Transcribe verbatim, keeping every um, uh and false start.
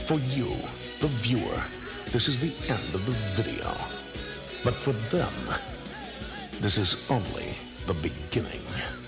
For you, the viewer, this is the end of the video. But for them, this is only the beginning.